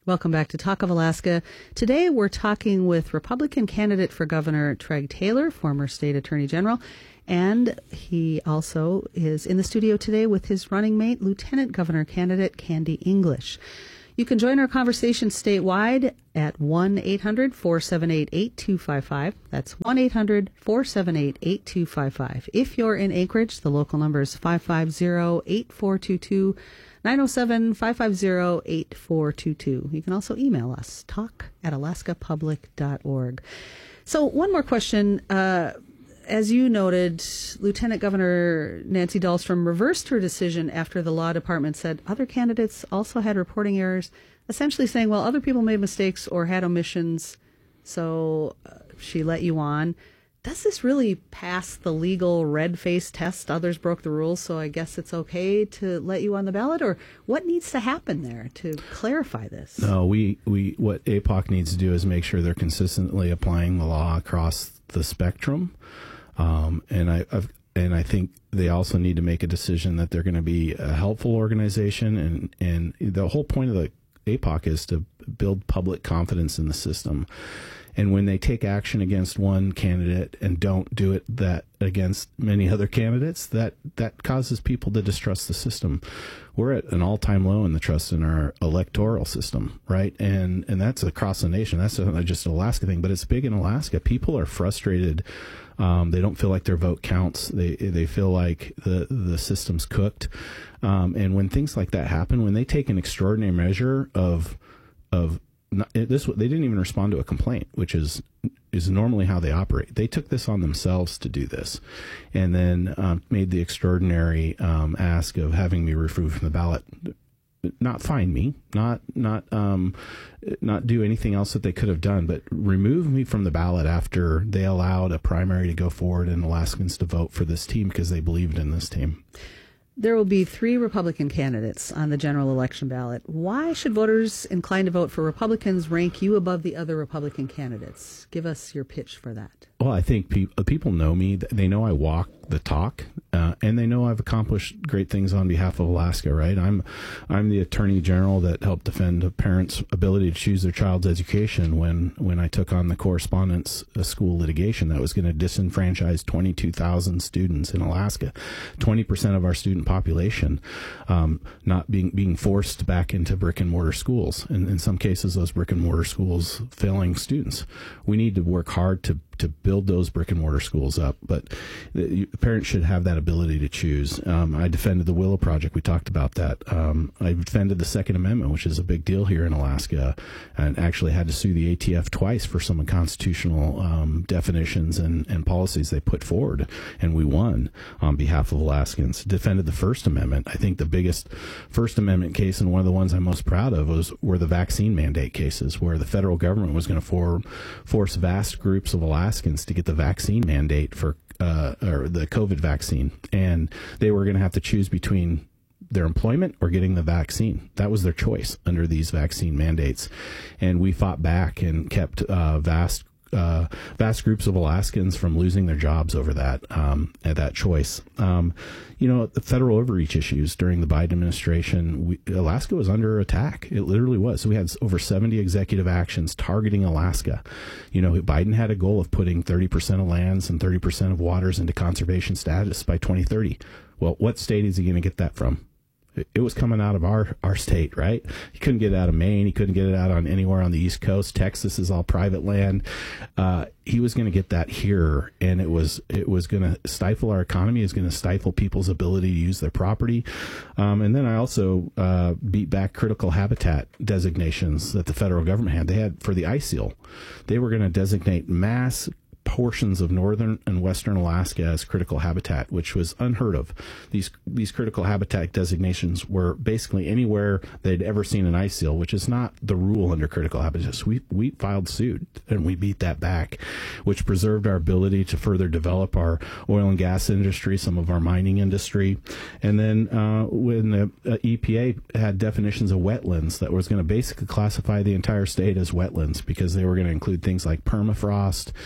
Welcome back to Talk of Alaska. Today we're talking with Republican candidate for Governor Treg Taylor, former state attorney general, and he also is in the studio today with his running mate, Lieutenant Governor candidate Candy English. You can join our conversation statewide at 1-800-478-8255. That's 1-800-478-8255. If you're in Anchorage, the local number is 550-8422. 907-550-8422. You can also email us, talk@alaskapublic.org. So one more question. As you noted, Lieutenant Governor Nancy Dahlstrom reversed her decision after the law department said other candidates also had reporting errors, essentially saying, well, other people made mistakes or had omissions, so she let you on. Does this really pass the legal red face test? Others broke the rules, so I guess it's okay to let you on the ballot? Or what needs to happen there to clarify this? No, what APOC needs to do is make sure they're consistently applying the law across the spectrum. And I think they also need to make a decision that they're going to be a helpful organization. And the whole point of the APOC is to build public confidence in the system. And when they take action against one candidate and don't do it that against many other candidates, that causes people to distrust the system. We're at an all-time low in the trust in our electoral system, right? And that's across the nation. That's not just an Alaska thing, but it's big in Alaska. People are frustrated. They don't feel like their vote counts. They feel like the system's cooked. And when things like that happen, when they take an extraordinary measure of they didn't even respond to a complaint, which is normally how they operate. They took this on themselves to do this, and then made the extraordinary ask of having me removed from the ballot. Not fine me, not do anything else that they could have done, but remove me from the ballot after they allowed a primary to go forward and Alaskans to vote for this team because they believed in this team. There will be 3 Republican candidates on the general election ballot. Why should voters inclined to vote for Republicans rank you above the other Republican candidates? Give us your pitch for that. Well, I think people know me. They know I walk the talk, and they know I've accomplished great things on behalf of Alaska, right? I'm the attorney general that helped defend a parent's ability to choose their child's education when I took on the correspondence school litigation that was going to disenfranchise 22,000 students in Alaska, 20% of our student population not being forced back into brick and mortar schools, and in some cases those brick and mortar schools failing students. We need to work hard to build those brick and mortar schools up, but the parents should have that ability to choose. I defended the Willow Project. We talked about that. I defended the Second Amendment, which is a big deal here in Alaska, and actually had to sue the ATF twice for some unconstitutional definitions and policies they put forward, and we won on behalf of Alaskans. Defended the First Amendment. I think the biggest First Amendment case, and one of the ones I'm most proud of, were the vaccine mandate cases, where the federal government was going to force vast groups of Alaskans to get the vaccine mandate for or the COVID vaccine, and they were going to have to choose between their employment or getting the vaccine. That was their choice under these vaccine mandates, and we fought back and kept vast groups of Alaskans from losing their jobs over that choice. The federal overreach issues during the Biden administration, Alaska was under attack. It literally was. So we had over 70 executive actions targeting Alaska. Biden had a goal of putting 30% of lands and 30% of waters into conservation status by 2030. Well, what state is he going to get that from? It was coming out of our state, right? He couldn't get it out of Maine. He couldn't get it out on anywhere on the East Coast. Texas is all private land. He was going to get that here, and it was going to stifle our economy. It's going to stifle people's ability to use their property. And then I also beat back critical habitat designations that the federal government had. They had for the ice seal. They were going to designate mass portions of northern and western Alaska as critical habitat, which was unheard of. These critical habitat designations were basically anywhere they'd ever seen an ice seal, which is not the rule under critical habitats. We filed suit and we beat that back, which preserved our ability to further develop our oil and gas industry, some of our mining industry. And then when the EPA had definitions of wetlands that was going to basically classify the entire state as wetlands, because they were going to include things like permafrost and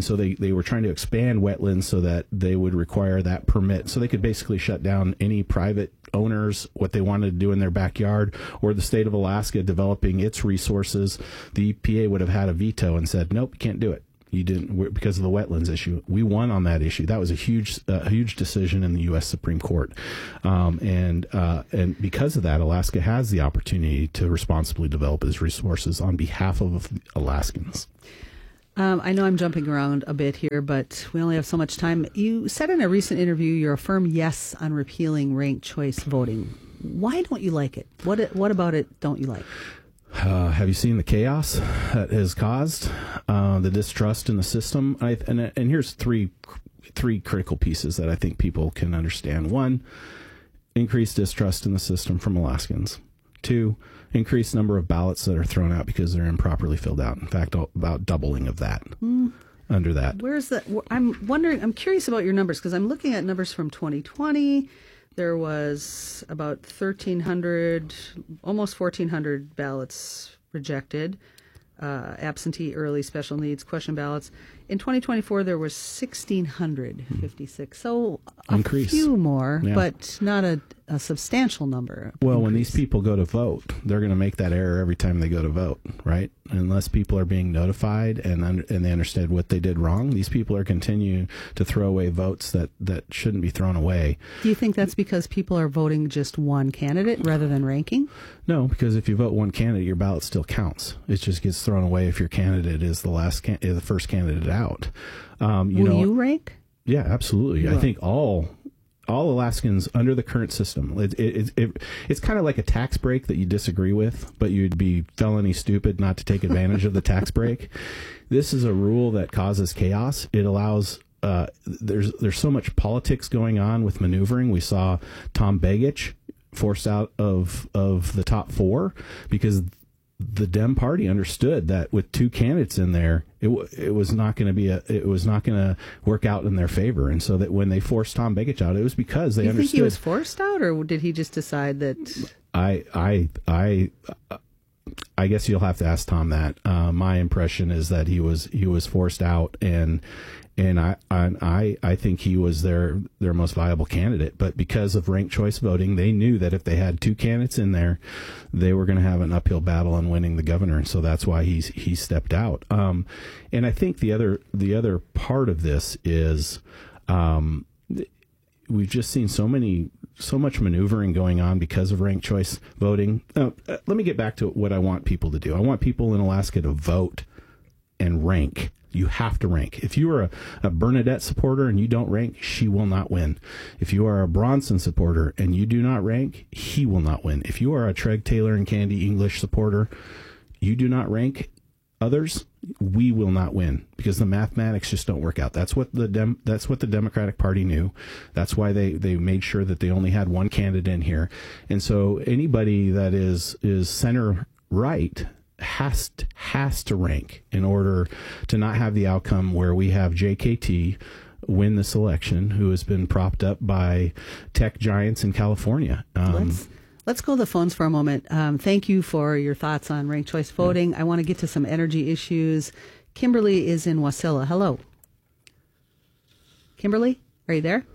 And so they were trying to expand wetlands so that they would require that permit. So they could basically shut down any private owners, what they wanted to do in their backyard, or the state of Alaska developing its resources. The EPA would have had a veto and said, nope, you can't do it. You didn't, because of the wetlands issue. We won on that issue. That was a huge decision in the U.S. Supreme Court, and because of that, Alaska has the opportunity to responsibly develop its resources on behalf of Alaskans. I know I'm jumping around a bit here, but we only have so much time. You said in a recent interview you're a firm yes on repealing ranked choice voting. Why don't you like it? What about it don't you like? Have you seen the chaos that has caused the distrust in the system? And here's three critical pieces that I think people can understand. One, increased distrust in the system from Alaskans. Two, increased number of ballots that are thrown out because they're improperly filled out. In fact, about doubling of that. Under that. Where's that? I'm curious about your numbers because I'm looking at numbers from 2020. There was about 1,300, almost 1,400 ballots rejected, absentee, early, special needs, question ballots. In 2024, there was 1,656. So a few more, but not a substantial number. Well, when these people go to vote, they're going to make that error every time they go to vote, right? Unless people are being notified and they understand what they did wrong, these people are continuing to throw away votes that shouldn't be thrown away. Do you think that's because people are voting just one candidate rather than ranking? No, because if you vote one candidate, your ballot still counts. It just gets thrown away if your candidate is the first candidate out. Will you rank? Yeah, absolutely. I think all Alaskans under the current system, it's kind of like a tax break that you disagree with, but you'd be felony stupid not to take advantage of the tax break. This is a rule that causes chaos. It allows there's so much politics going on with maneuvering. We saw Tom Begich forced out of the top four because the Dem Party understood that with two candidates in there, it was not going to work out in their favor, and so that when they forced Tom Begich out, it was because they understood. You think he was forced out, or did he just decide that? I guess you'll have to ask Tom that. My impression is that he was forced out, and I think he was their most viable candidate. But because of ranked choice voting, they knew that if they had two candidates in there, they were going to have an uphill battle on winning the governor, and so that's why he stepped out. And I think the other part of this is we've just seen so much maneuvering going on because of ranked choice voting. Let me get back to what I want people to do. I want people in Alaska to vote and rank. You have to rank. If you are a Bernadette supporter and you don't rank, she will not win. If you are a Bronson supporter and you do not rank, he will not win. If you are a Treg Taylor and Candy English supporter, you do not rank others, we will not win because the mathematics just don't work out. That's what the Democratic Party knew. That's why they made sure that they only had one candidate in here. And so anybody that is center right has to rank in order to not have the outcome where we have JKT win this election, who has been propped up by tech giants in California. Let's go to the phones for a moment. Thank you for your thoughts on ranked choice voting. Yeah. I want to get to some energy issues. Kimberly is in Wasilla. Hello. Kimberly, are you there?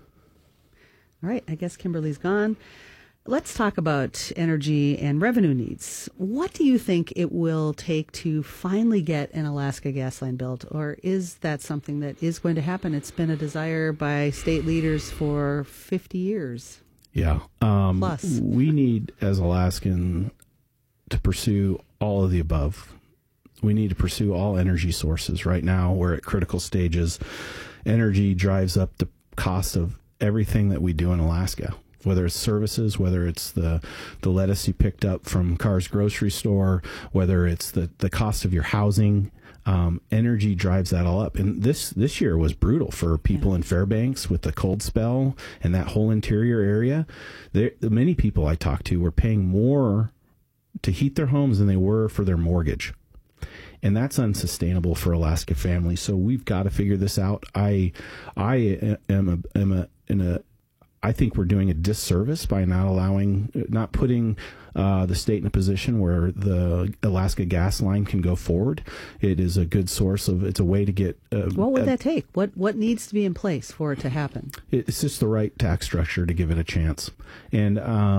All right, I guess Kimberly's gone. Let's talk about energy and revenue needs. What do you think it will take to finally get an Alaska gas line built, or is that something that is going to happen? It's been a desire by state leaders for 50 years. Yeah. Plus. We need, as Alaskan, to pursue all of the above. We need to pursue all energy sources. Right now, we're at critical stages. Energy drives up the cost of everything that we do in Alaska, whether it's services, whether it's the lettuce you picked up from Carr's grocery store, whether it's the cost of your housing. Energy drives that all up. And this year was brutal for people in Fairbanks with the cold spell and that whole interior area. Many people I talked to were paying more to heat their homes than they were for their mortgage. And that's unsustainable for Alaska families. So we've got to figure this out. I am in a I think we're doing a disservice by not putting the state in a position where the Alaska gas line can go forward. It is a good source it's a way to get. What would that take? What needs to be in place for it to happen? It's just the right tax structure to give it a chance. And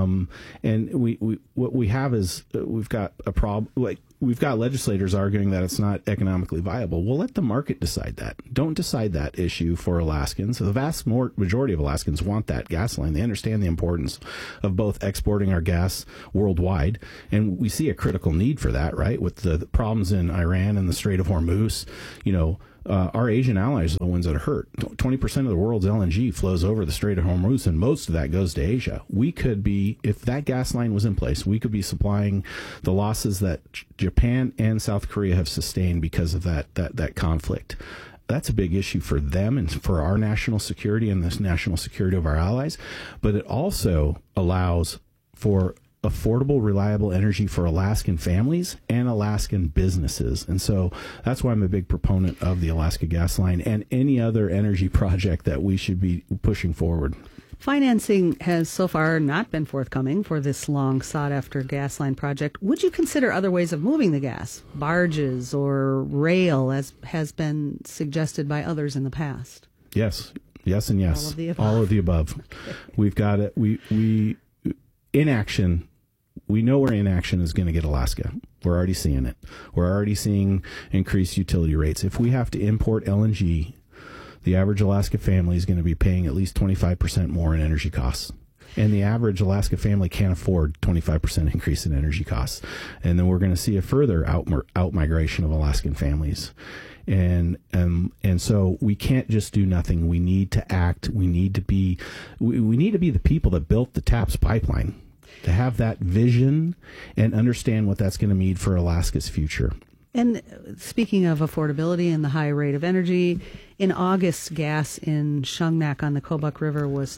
we what we have is we've got a problem. Like, we've got legislators arguing that it's not economically viable. Well, let the market decide that. Don't decide that issue for Alaskans. The vast majority of Alaskans want that gas line. They understand the importance of both exporting our gas worldwide, and we see a critical need for that, right? With the problems in Iran and the Strait of Hormuz, our Asian allies are the ones that are hurt. 20% of the world's LNG flows over the Strait of Hormuz, and most of that goes to Asia. We could be, if that gas line was in place, we could be supplying the losses that Japan and South Korea have sustained because of that conflict. That's a big issue for them and for our national security and the national security of our allies. But it also allows for affordable, reliable energy for Alaskan families and Alaskan businesses. And so that's why I'm a big proponent of the Alaska gas line and any other energy project that we should be pushing forward. Financing has so far not been forthcoming for this long sought-after gas line project. Would you consider other ways of moving the gas, barges or rail, as has been suggested by others in the past? Yes, and yes. All of the above. We've got it. We inaction. We know where inaction is going to get Alaska. We're already seeing it. We're already seeing increased utility rates. If we have to import LNG, the average Alaska family is going to be paying at least 25% more in energy costs. And the average Alaska family can't afford 25% increase in energy costs. And then we're going to see a further out-migration of Alaskan families. And so we can't just do nothing. We need to act. We need to be the people that built the TAPS pipeline, to have that vision and understand what that's going to mean for Alaska's future. And speaking of affordability and the high rate of energy, in August, gas in Shungnak on the Kobuk River was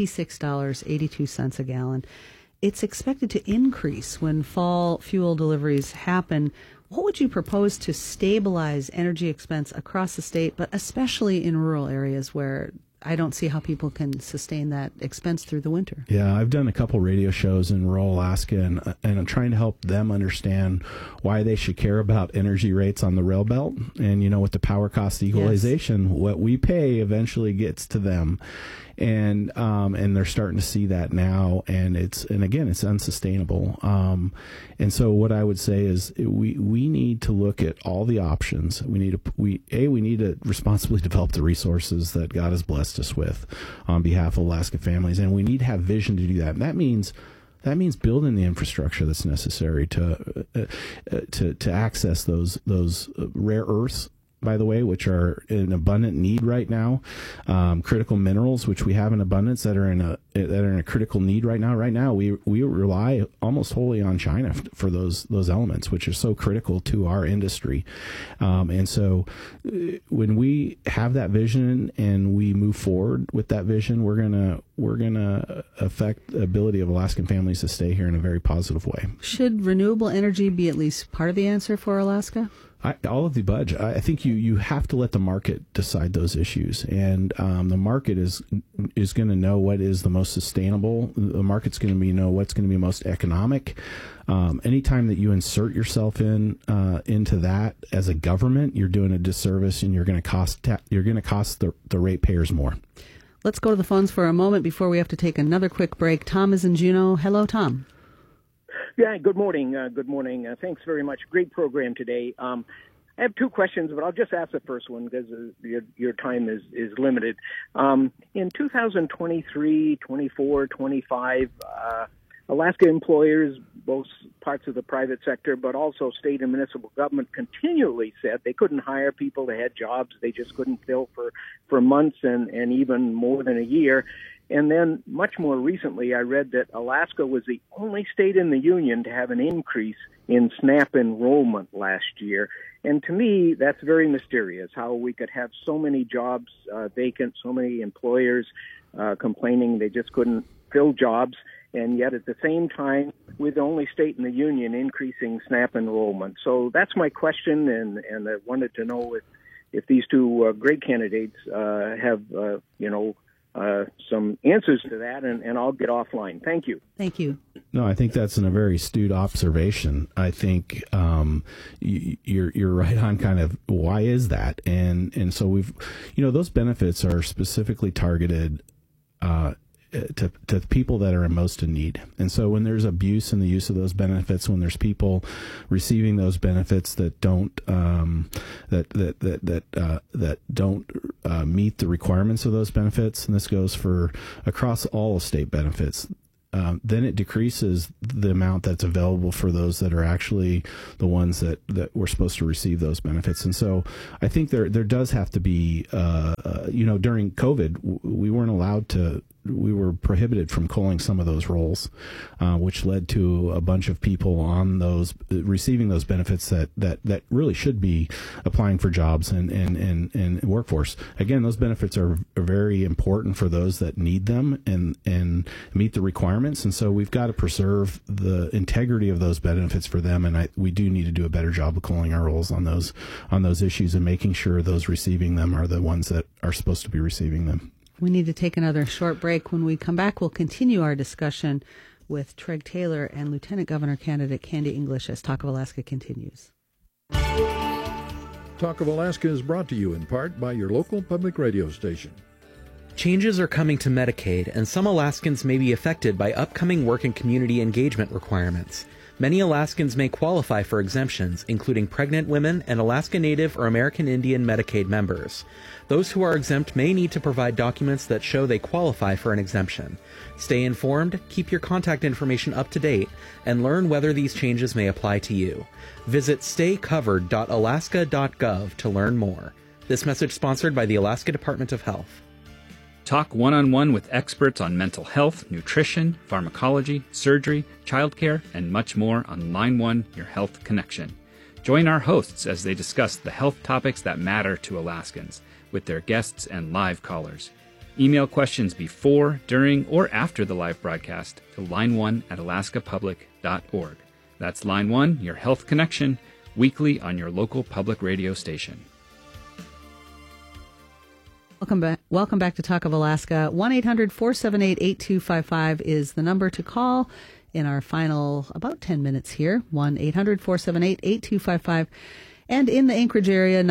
$26.82 a gallon. It's expected to increase when fall fuel deliveries happen. What would you propose to stabilize energy expense across the state, but especially in rural areas where I don't see how people can sustain that expense through the winter? Yeah, I've done a couple radio shows in rural Alaska, and I'm trying to help them understand why they should care about energy rates on the rail belt. And, with the power cost equalization, what we pay eventually gets to them. And they're starting to see that now, and again, it's unsustainable. And so what I would say is we need to look at all the options. We need to responsibly develop the resources that God has blessed us with on behalf of Alaska families, and we need to have vision to do that. And that means building the infrastructure that's necessary to access those rare earths, by the way, which are in abundant need right now, critical minerals, which we have in abundance that are in a critical need right now. Right now, we rely almost wholly on China for those elements, which are so critical to our industry. And so, when we have that vision and we move forward with that vision, we're gonna affect the ability of Alaskan families to stay here in a very positive way. Should renewable energy be at least part of the answer for Alaska? All of the budget. I think you have to let the market decide those issues, and the market is going to know what is the most sustainable. The market's going to know what's going to be most economic. Anytime that you insert yourself into that as a government, you're doing a disservice, and you're going to cost the ratepayers more. Let's go to the phones for a moment before we have to take another quick break. Tom is in Juneau. Hello, Tom. Yeah, good morning. Thanks very much. Great program today. I have two questions, but I'll just ask the first one because your time is limited. In 2023, 24, 25, Alaska employers, both parts of the private sector, but also state and municipal government, continually said they couldn't hire people. They had jobs they just couldn't fill for months and even more than a year. And then much more recently, I read that Alaska was the only state in the union to have an increase in SNAP enrollment last year. And to me, that's very mysterious, how we could have so many jobs vacant, so many employers complaining they just couldn't fill jobs. And yet at the same time, we're the only state in the union increasing SNAP enrollment. So that's my question, and I wanted to know if these two great candidates have, some answers to that, and I'll get offline. Thank you. Thank you. No, I think that's a very astute observation. I think you're right on kind of why is that, and so we've, those benefits are specifically targeted to people that are most in need. And so when there's abuse in the use of those benefits, when there's people receiving those benefits that don't that don't meet the requirements of those benefits, and this goes for across all state benefits, then it decreases the amount that's available for those that are actually the ones that were supposed to receive those benefits. And so I think there does have to be, during COVID, we were prohibited from calling some of those rolls, which led to a bunch of people on those receiving those benefits that really should be applying for jobs and workforce. Again, those benefits are very important for those that need them and meet the requirements. And so we've got to preserve the integrity of those benefits for them. And we do need to do a better job of calling our rolls on those issues and making sure those receiving them are the ones that are supposed to be receiving them. We need to take another short break. When we come back, we'll continue our discussion with Treg Taylor and Lieutenant Governor candidate Candy English as Talk of Alaska continues. Talk of Alaska is brought to you in part by your local public radio station. Changes are coming to Medicaid, and some Alaskans may be affected by upcoming work and community engagement requirements. Many Alaskans may qualify for exemptions, including pregnant women and Alaska Native or American Indian Medicaid members. Those who are exempt may need to provide documents that show they qualify for an exemption. Stay informed, keep your contact information up to date, and learn whether these changes may apply to you. Visit staycovered.alaska.gov to learn more. This message sponsored by the Alaska Department of Health. Talk one-on-one with experts on mental health, nutrition, pharmacology, surgery, childcare, and much more on Line 1, Your Health Connection. Join our hosts as they discuss the health topics that matter to Alaskans with their guests and live callers. Email questions before, during, or after the live broadcast to line1@alaskapublic.org. That's Line 1, Your Health Connection, weekly on your local public radio station. Welcome back to Talk of Alaska. 1-800-478-8255 is the number to call in our final about 10 minutes here. 1-800-478-8255. And in the Anchorage area,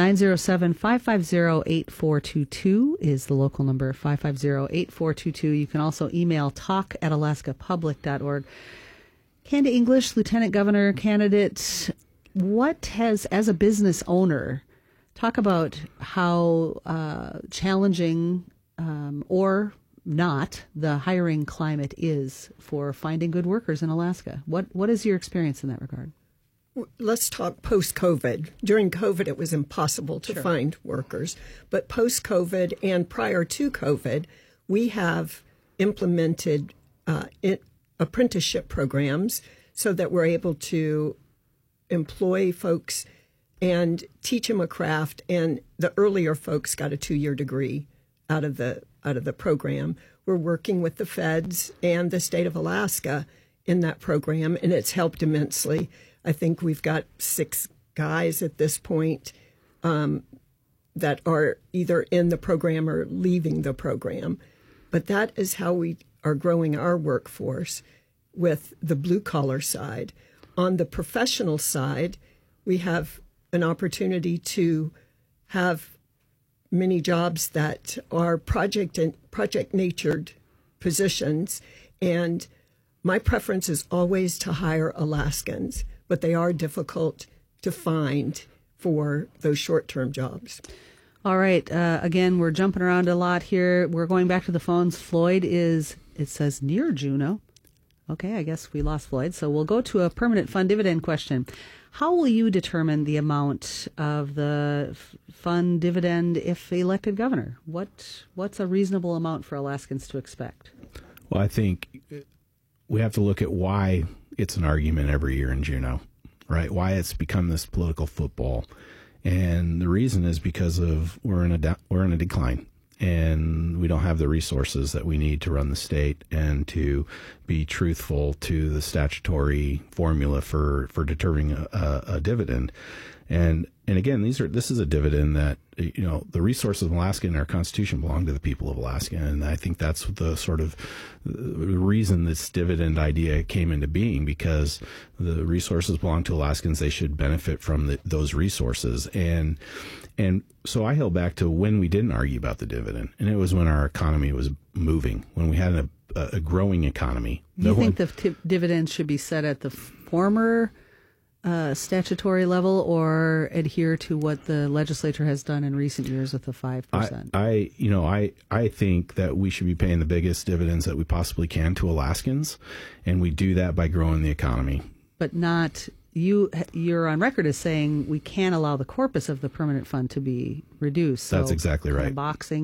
907-550-8422 is the local number, 550-8422. You can also email talk@alaskapublic.org. Candy English, Lieutenant Governor candidate, what has, as a business owner, talk about how challenging or not the hiring climate is for finding good workers in Alaska. What is your experience in that regard? Let's talk post-COVID. During COVID, it was impossible to find workers. But post-COVID and prior to COVID, we have implemented apprenticeship programs so that we're able to employ folks and teach them a craft. And the earlier folks got a 2-year degree out of the program. We're working with the feds and the state of Alaska in that program, and it's helped immensely. I think we've got 6 guys at this point that are either in the program or leaving the program. But that is how we are growing our workforce with the blue-collar side. On the professional side, we have an opportunity to have many jobs that are project-natured positions. And my preference is always to hire Alaskans, but they are difficult to find for those short-term jobs. All right. Again, we're jumping around a lot here. We're going back to the phones. Floyd is, it says, near Juneau. Okay, I guess we lost Floyd. So we'll go to a permanent fund dividend question. How will you determine the amount of the fund dividend if elected governor? What's a reasonable amount for Alaskans to expect? Well, I think we have to look at why it's an argument every year in Juneau, right? Why it's become this political football. And the reason is because of we're in a decline, and we don't have the resources that we need to run the state and to be truthful to the statutory formula for determining a dividend. And again, this is a dividend that, the resources of Alaska and our Constitution belong to the people of Alaska. And I think that's the sort of reason this dividend idea came into being, because the resources belong to Alaskans. They should benefit from those resources. And so I held back to when we didn't argue about the dividend. And it was when our economy was moving, when we had a growing economy. Do you think the dividend should be set at the former statutory level, or adhere to what the legislature has done in recent years with the 5%? I think that we should be paying the biggest dividends that we possibly can to Alaskans, and we do that by growing the economy. But not you're on record as saying we can't allow the corpus of the permanent fund to be reduced. That's exactly right. Boxing